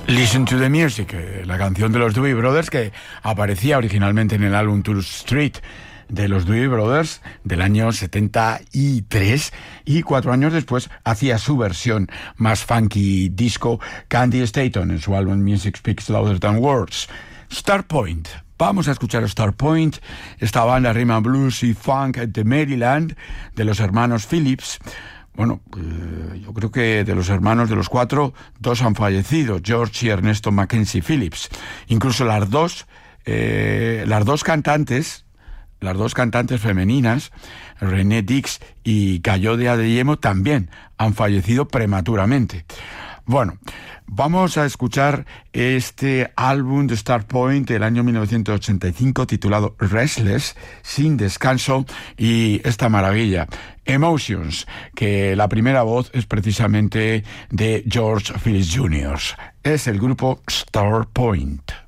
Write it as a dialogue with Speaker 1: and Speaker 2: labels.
Speaker 1: Listen to the Music, la canción de los Doobie Brothers que aparecía originalmente en el álbum Tour Street de los Doobie Brothers del año 73, y 4 años después hacía su versión más funky disco Candy Staton en su álbum Music Speaks Louder Than Words. Starpoint. Vamos a escuchar Starpoint, esta banda rhythm and blues y funk de Maryland de los hermanos Phillips. Bueno, yo creo que de los hermanos, de los 4, 2 han fallecido, George y Ernesto Mackenzie Phillips. Incluso las dos cantantes femeninas, Renee Dix y Coyote Adeyemo, también han fallecido prematuramente. Bueno, vamos a escuchar este álbum de Starpoint del año 1985 titulado Restless, Sin Descanso, y esta maravilla, Emotions, que la primera voz es precisamente de George Phillips Jr. Es el grupo Starpoint.